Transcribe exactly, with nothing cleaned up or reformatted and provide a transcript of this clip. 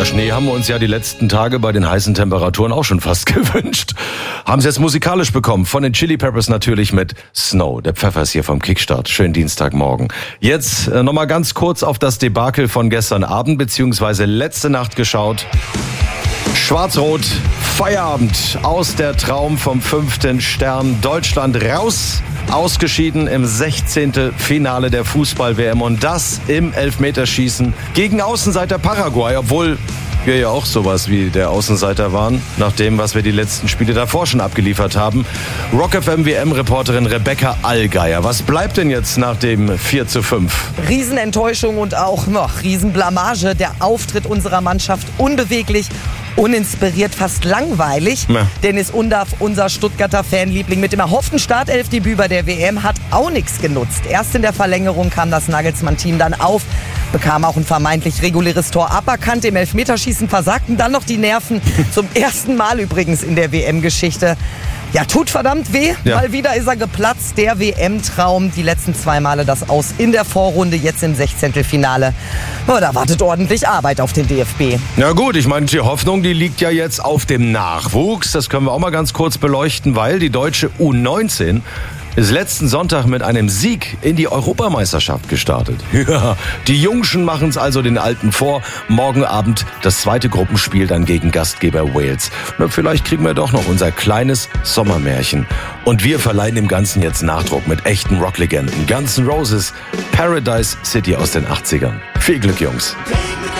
Ja, Schnee haben wir uns ja die letzten Tage bei den heißen Temperaturen auch schon fast gewünscht. Haben sie jetzt musikalisch bekommen. Von den Chili Peppers natürlich mit Snow. Der Pfeffer ist hier vom Kickstart. Schönen Dienstagmorgen. Jetzt äh, nochmal ganz kurz auf das Debakel von gestern Abend beziehungsweise letzte Nacht geschaut. Schwarz-Rot, Feierabend, aus der Traum vom fünften Stern. Deutschland raus, ausgeschieden im sechzehnten Finale der Fußball-W M und das im Elfmeterschießen gegen Außenseiter Paraguay, obwohl wir ja auch sowas wie der Außenseiter waren, nach dem, was wir die letzten Spiele davor schon abgeliefert haben. Rock F M W M-Reporterin Rebecca Allgeier. Was bleibt denn jetzt nach dem vier zu fünf? Riesenenttäuschung und auch noch Riesenblamage. Der Auftritt unserer Mannschaft unbeweglich, uninspiriert, fast langweilig. Ja. Dennis Undaff, unser Stuttgarter Fanliebling, mit dem erhofften Startelfdebüt bei der W M hat auch nichts genutzt. Erst in der Verlängerung kam das Nagelsmann-Team dann auf, bekam auch ein vermeintlich reguläres Tor aberkannt. Im Elfmeterschießen versagten dann noch die Nerven. Zum ersten Mal übrigens in der W M-Geschichte. Ja, tut verdammt weh. Ja. Mal wieder ist er geplatzt. Der W M-Traum. Die letzten zwei Male das Aus in der Vorrunde, jetzt im Sechzehntelfinale. Oh, da wartet ordentlich Arbeit auf den D F B. Ja gut, ich meine, die Hoffnung, die liegt ja jetzt auf dem Nachwuchs. Das können wir auch mal ganz kurz beleuchten, weil die deutsche U neunzehn ist letzten Sonntag mit einem Sieg in die Europameisterschaft gestartet. Ja, die Jungschen machen es also den Alten vor. Morgen Abend das zweite Gruppenspiel dann gegen Gastgeber Wales. Na, vielleicht kriegen wir doch noch unser kleines Sommermärchen. Und wir verleihen dem Ganzen jetzt Nachdruck mit echten Rocklegenden. Guns N' Roses, Paradise City aus den achtzigern. Viel Glück, Jungs.